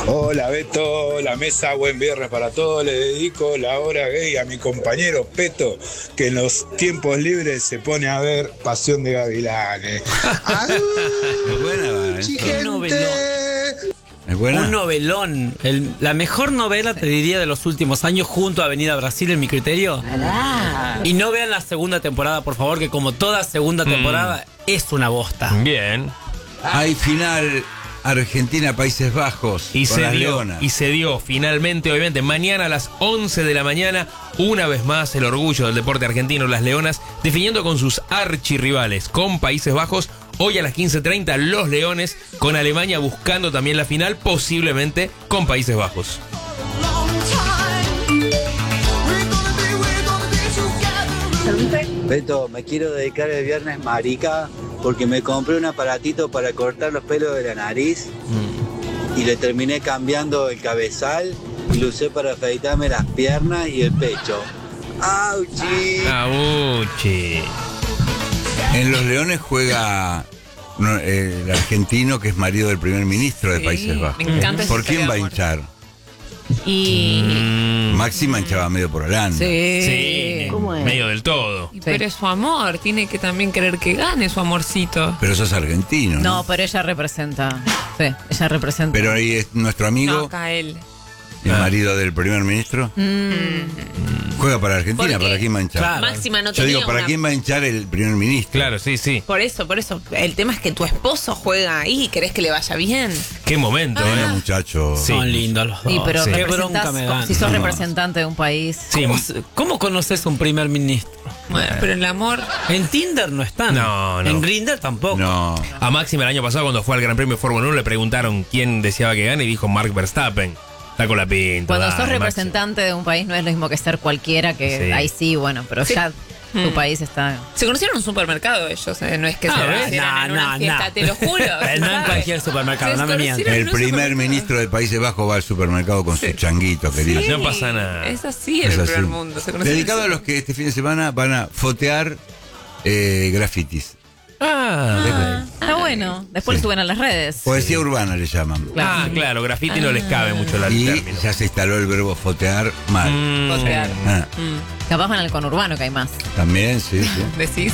Hola Beto, la mesa, buen viernes para todos. Le dedico la hora gay a mi compañero Peto, que en los tiempos libres se pone a ver Pasión de Gavilanes. Es buena, Qué novelón. es buena. Un novelón. La mejor novela, te diría, de los últimos años, junto a Avenida Brasil, en mi criterio. Y no vean la segunda temporada, por favor, que como toda segunda temporada es una bosta. Bien. Hay final Argentina-Países Bajos Y con se las dio, Leonas. y se dio finalmente, obviamente, mañana a las 11 de la mañana, una vez más el orgullo del deporte argentino, las Leonas, definiendo con sus archirrivales, con Países Bajos. Hoy a las 15:30, los Leones, con Alemania buscando también la final, posiblemente con Países Bajos. Beto, me quiero dedicar el viernes marica porque me compré un aparatito para cortar los pelos de la nariz y le terminé cambiando el cabezal y lo usé para afeitarme las piernas y el pecho. ¡Auchi! ¡Auchi! En los Leones juega el argentino que es marido del primer ministro de Países Bajos. Me encanta esa ¿Por historia quién va a de amor. hinchar? Y... Máxima hinchaba medio por Holanda. Sí, ¿Cómo es? medio del todo. Pero es su amor, tiene que también querer que gane su amorcito. Pero sos argentino, ¿no? No, pero ella representa. Sí, ella representa. Pero ahí es nuestro No, amigo, acá él. el marido del primer ministro. Juega para Argentina, Porque ¿para quién va a hinchar? Claro. Máxima no Yo tenía digo, ¿para una- quién va a hinchar el primer ministro? Claro, sí, sí. Por eso. El tema es que tu esposo juega ahí y querés que le vaya bien. Qué momento, Bueno, ¿eh? muchachos. Sí. Son lindos los dos. Sí, pero Sí. Qué representás, bronca me dan. si sos No. representante de un país. Sí, ¿Cómo conoces un primer ministro? Bueno, pero el amor... En Tinder no están. No, no. En Grindr tampoco. No. a Máxima el año pasado, cuando fue al Gran Premio de Fórmula 1, le preguntaron quién deseaba que gane y dijo Mark Verstappen. Está con la pinta. Cuando dale, sos Máxima. representante de un país no es lo mismo que ser cualquiera, que Sí. ahí sí, bueno, pero Sí. ya tu país está... Se conocieron en un supermercado ellos, no es que se ¿ves? conocieran en una fiesta, te lo juro. No en ¿sabes? cualquier supermercado, Se no me conocieron mientas. El en un primer supermercado. ministro de Países Bajos va al supermercado con su changuito, querido. No pasa nada. Es así en Es el así. primer mundo. Se conocieron Dedicado a en- los que este fin de semana van a fotear grafitis. Está bueno. Después Sí. lo suben a las redes. Poesía urbana le llaman. Claro, graffiti no les cabe mucho el Y término. ya se instaló el verbo fotear mal. Fotear. Ah, Capaz van al conurbano, que hay más. también, sí, sí. Decís.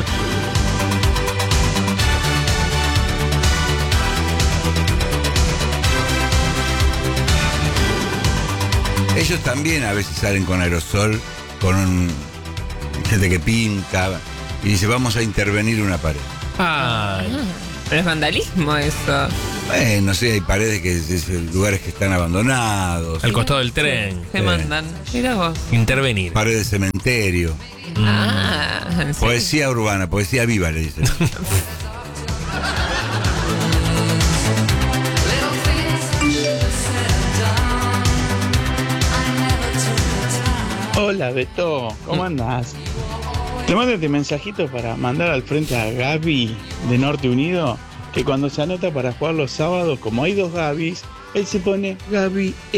Ellos también a veces salen con aerosol, gente que pinta y dice, vamos a intervenir una pared. Ay, Pero es vandalismo eso. No sé, hay paredes lugares que están abandonados, al costado del tren. Se mandan. Mira vos. Intervenir. paredes de cementerio. Ah, ¿en serio? Poesía urbana, poesía viva, le dicen. Hola Beto, ¿cómo andás? Te mando este mensajito para mandar al frente a Gaby de Norte Unido, que cuando se anota para jugar los sábados, como hay dos Gabis, él se pone Gaby